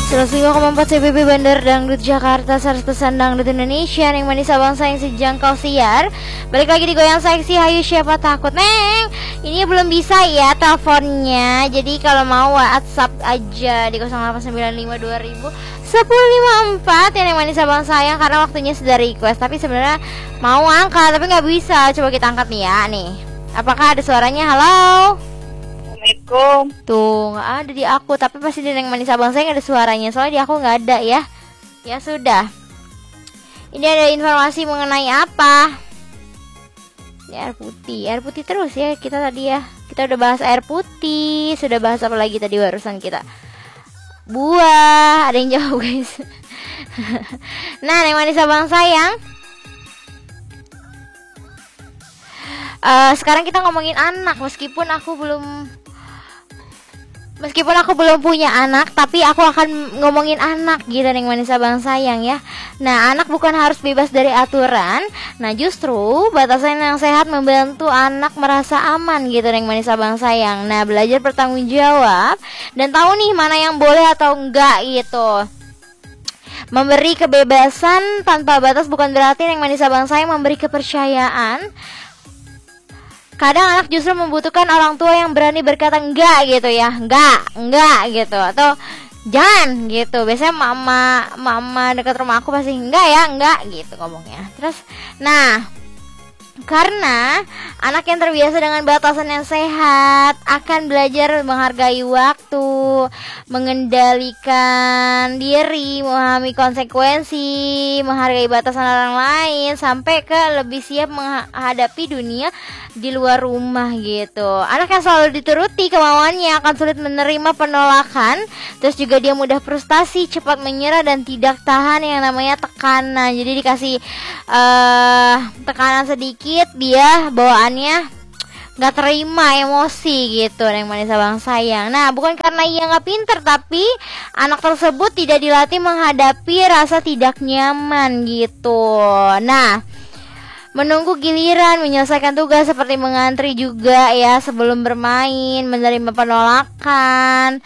105,4 CBB Bandar Dangdut Jakarta, 100% Dangdut Indonesia. Neng manis abang sayang sejangkau siar. Balik lagi di Goyang Seksi. Hayu siapa takut Neng. Ini belum bisa ya teleponnya. Jadi kalau mau WhatsApp aja di 0895 2000 1054 ya Neng manis abang sayang. Karena waktunya sudah request. Tapi sebenarnya mau angkat tapi nggak bisa. Coba kita angkat nih ya nih. Apakah ada suaranya? Halo. Assalamualaikum. Tuh nggak ada di aku, tapi pasti di Neng Manis Abang saya ada suaranya. Soalnya di aku nggak ada ya. Ya sudah. Ini ada informasi mengenai apa? Ini air putih terus ya kita tadi ya. Kita udah bahas air putih. Sudah bahas apa lagi tadi barusan kita? Buah. Ada yang jawab guys. Nah Neng Manis Abang sayang. Sekarang kita ngomongin anak. Meskipun aku belum punya anak, tapi aku akan ngomongin anak gitu Neng Manis Abang sayang ya. Nah anak bukan harus bebas dari aturan. Nah justru batasan yang sehat membantu anak merasa aman gitu Neng Manis Abang sayang. Nah belajar bertanggung jawab dan tahu nih mana yang boleh atau enggak gitu. Memberi kebebasan tanpa batas bukan berarti Neng Manis Abang sayang memberi kepercayaan. Kadang anak justru membutuhkan orang tua yang berani berkata enggak gitu ya. Enggak gitu. Atau jangan gitu. Biasanya mama dekat rumah aku pasti enggak gitu ngomongnya. Terus nah karena anak yang terbiasa dengan batasan yang sehat akan belajar menghargai waktu, mengendalikan diri, memahami konsekuensi, menghargai batasan orang lain, sampai ke lebih siap menghadapi dunia di luar rumah gitu. Anak yang selalu dituruti kemauannya akan sulit menerima penolakan. Terus juga dia mudah frustasi, cepat menyerah dan tidak tahan yang namanya tekanan. Jadi dikasih tekanan sedikit dia bawaannya nggak terima emosi gitu Neng Manis Abang sayang. Nah bukan karena ia nggak pinter, tapi anak tersebut tidak dilatih menghadapi rasa tidak nyaman gitu. Nah menunggu giliran, menyelesaikan tugas seperti mengantri juga ya sebelum bermain, menerima penolakan.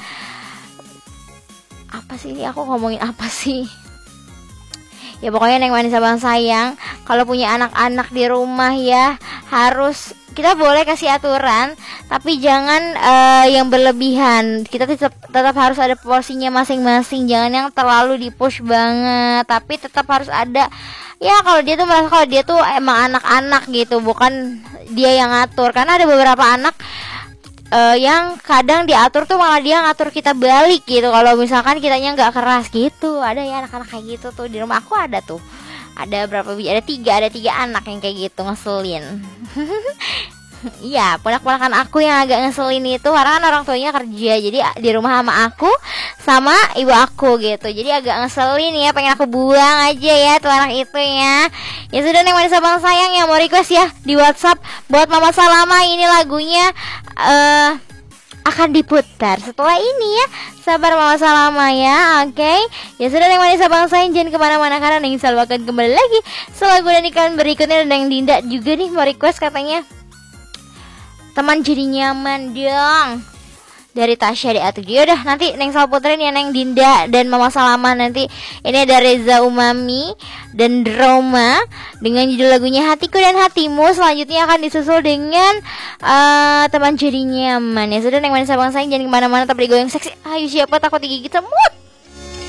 Apa sih ini aku ngomongin apa sih? Ya pokoknya Neng Manis Abang sayang, kalau punya anak-anak di rumah ya harus kita boleh kasih aturan, tapi jangan yang berlebihan. Kita tetap harus ada porsinya masing-masing. Jangan yang terlalu di-push banget, tapi tetap harus ada. Ya kalau dia tuh merasa kalau dia tuh emang anak-anak gitu, bukan dia yang ngatur. Karena ada beberapa anak yang kadang diatur tuh malah dia ngatur kita balik gitu. Kalau misalkan kitanya nggak keras gitu. Ada ya anak-anak kayak gitu tuh di rumah aku ada tuh. Ada berapa biji? Ada tiga anak yang kayak gitu ngeselin. Iya, ponak-ponakan aku yang agak ngeselin itu karena kan orang tuanya kerja, jadi di rumah sama aku sama ibu aku gitu. Jadi agak ngeselin ya, pengen aku buang aja ya tuh anak itu ya. Ya sudah Neng Manis Abang sayang yang mau request ya di WhatsApp buat Mama Salama, ini lagunya akan diputar setelah ini ya. Sabar Mama Salama ya, oke. Ya sudah Neng Manis Abang sayang, jangan kemana-mana karena Neng selalu akan kembali lagi setelah gue dan iklan berikutnya. Dan Neng Dinda juga nih mau request katanya teman jadi nyaman dong dari Tasya di Atu. Yaudah nanti Neng selalu puterin ya Neng Dinda dan Mama Salama nanti. Ini ada Reza Umami dan Roma dengan judul lagunya Hatiku dan Hatimu. Selanjutnya akan disusul dengan teman jadi nyaman. Ya sudah Neng Manis Abang sayang, jangan kemana-mana, tetap di Goyang Seksi. Ayo siapa takut digigit semut.